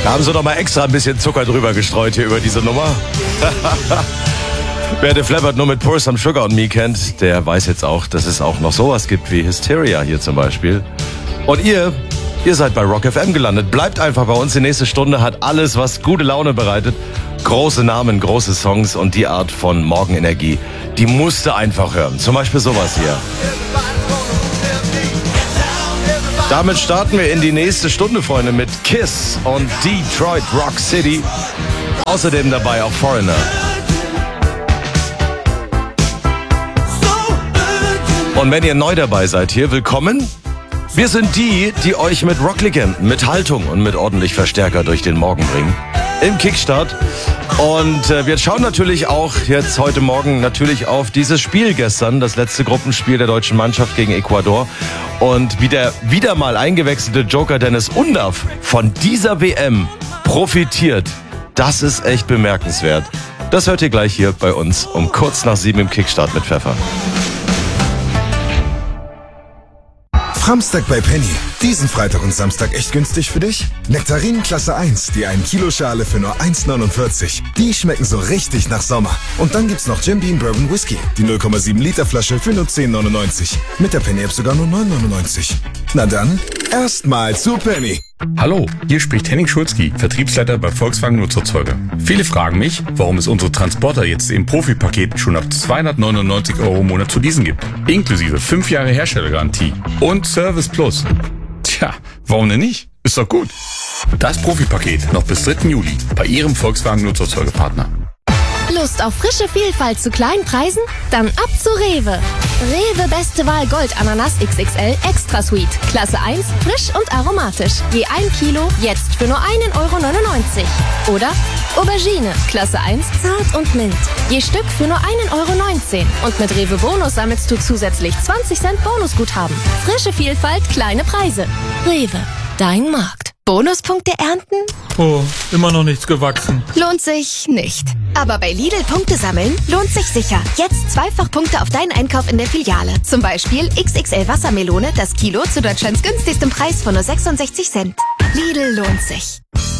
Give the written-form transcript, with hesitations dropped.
Da haben sie doch mal extra ein bisschen Zucker drüber gestreut hier über diese Nummer. Wer Def Leppard nur mit Pour Some Sugar on Me kennt, der weiß jetzt auch, dass es auch noch sowas gibt wie Hysteria hier zum Beispiel. Und ihr seid bei Rock FM gelandet. Bleibt einfach bei uns. Die nächste Stunde hat alles, was gute Laune bereitet. Große Namen, große Songs und die Art von Morgenenergie. Die musst du einfach hören. Zum Beispiel sowas hier. Damit starten wir in die nächste Stunde, Freunde, mit Kiss und Detroit Rock City. Außerdem dabei auch Foreigner. Und wenn ihr neu dabei seid hier, willkommen. Wir sind die euch mit Rocklegenden, mit Haltung und mit ordentlich Verstärker durch den Morgen bringen. Im Kickstart. Und wir schauen natürlich auch jetzt heute Morgen natürlich auf dieses Spiel gestern, das letzte Gruppenspiel der deutschen Mannschaft gegen Ecuador. Und wie der wieder mal eingewechselte Joker Dennis Undaff von dieser WM profitiert, das ist echt bemerkenswert. Das hört ihr gleich hier bei uns um kurz nach 7 im Kickstart mit Pfeffer. Samstag bei Penny. Diesen Freitag und Samstag echt günstig für dich? Nektarinen Klasse 1, die 1 Kilo Schale für nur 1,49. Die schmecken so richtig nach Sommer. Und dann gibt's noch Jim Beam Bourbon Whisky, die 0,7 Liter Flasche für nur 10,99. Mit der Penny App sogar nur 9,99. Na dann, erstmal zu Penny. Hallo, hier spricht Henning Schulzki, Vertriebsleiter bei Volkswagen Nutzerzeuger. Viele fragen mich, warum es unsere Transporter jetzt im Profipaket schon ab 299 € im Monat zu leasen gibt. Inklusive 5 Jahre Herstellergarantie und Service Plus. Tja, warum denn nicht? Ist doch gut. Das Profipaket noch bis 3. Juli bei Ihrem Volkswagen Nutzerzeugerpartner. Lust auf frische Vielfalt zu kleinen Preisen? Dann ab zu Rewe. Rewe Beste Wahl Gold Ananas XXL Extra Sweet. Klasse 1, frisch und aromatisch. Je 1 Kilo, jetzt für nur 1,99 €. Oder Aubergine, Klasse 1, zart und mild. Je Stück für nur 1,19 €. Und mit Rewe Bonus sammelst du zusätzlich 20 Cent Bonusguthaben. Frische Vielfalt, kleine Preise. Rewe, dein Markt. Bonuspunkte ernten? Oh, immer noch nichts gewachsen. Lohnt sich nicht. Aber bei Lidl Punkte sammeln lohnt sich sicher. Jetzt zweifach Punkte auf deinen Einkauf in der Filiale. Zum Beispiel XXL Wassermelone, das Kilo zu Deutschlands günstigstem Preis von nur 66 Cent. Lidl lohnt sich.